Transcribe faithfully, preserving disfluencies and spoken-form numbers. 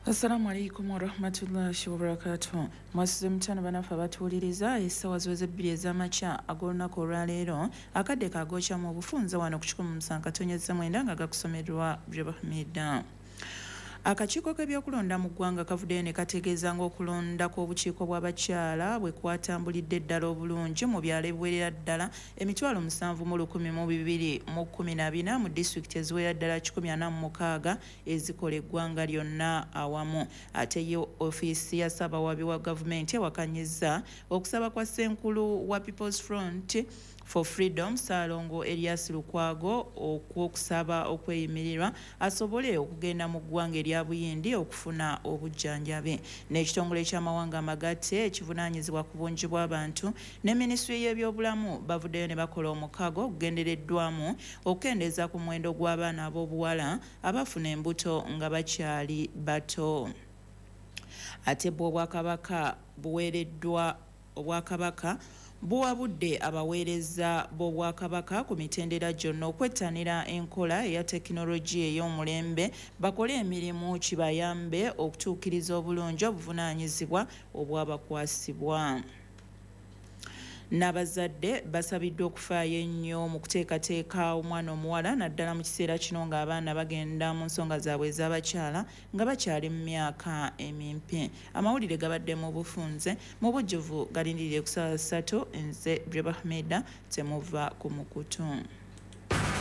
Assalamu alaikum wa rahmatullahi wa barakatuh. Mwasize mutano banafa batuuliriza essaawa ziweze bbiri ez'amakya ag'olunaku olwaleero akadde kaagokya mu bufunze wano ku kikumi musanvu katonnyeza mwenda nga gakusomerwa Bahmida. Akakiiko k'ebyokulonda mu ggwanga kavuddeyo ne kategeeza ng'okulonda kw'obukiiko bw'abakyala bwe kwatambulidde ddala obulungi mu byalo ebiwerera ddala emitwalo musanvu mu lukumi mu bibiri mu kkumi na bina mu disitulikiti eziwerera ddala kikumi ana mu mukaaga ezikola eggwanga lyonna awamu. Ate ye ofiisi ya Ssaabawaabi wa gavumenti ewakanyizza okusaba kwa Ssenkulu wa People's Front for Freedom Ssaalongo Erias Lukwago okwokusaba okweyimirirwa asobole okugenda mu ggwanga erya Buyindi okufuna obujjanjabi. N'ekitongole ky'amawanga amagatte ekivunaanyizibwa ku bungi bw'abantu ne minisitule y'ebyobulamu bavuddeyo ne bakola omukago ogugendereddwamu okukendeeza ku muwendo gw'abaana ab'obuwala abafuna embuto nga bakyali bato. Ate bwo Obwakabaka buweereddwa Obwakabaka buwabudde abaweereza b'Obwakabaka ku mitendera gyonna okwettanira enkola eya tekinologiya ey'omulembe bakole emirimu kibayambe okutuukiriza obulungi obuvunaanyizibwa obwabakwasibwa. N'abazadde basabiddwa okufaayo ennyo mu kuteekateeka omwana omuwala naddala mu kiseera kino ng'abaana bagenda mu nsonga zaabwe ez'abakyala nga bakyali mu myaka emimpi. Amawulire gabadde mu bufunze mu bujjuvu galindirire ku ssaawa ssatu nze Bahmida temuva ku mukutu.